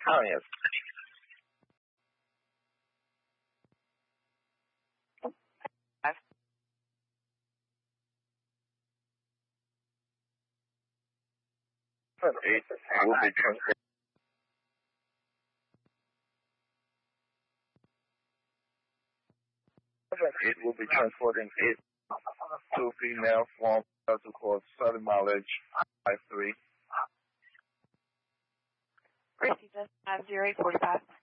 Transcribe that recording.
Oh, yes. Eight will be transported. It will be transporting it to female from to cause sudden mileage 53. Gracie just 0845.